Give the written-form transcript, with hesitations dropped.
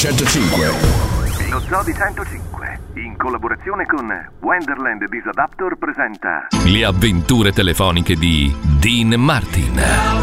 105. Lo Zoo di 105, in collaborazione con Wonderland Disadaptor, presenta Le avventure telefoniche di Dean Martin.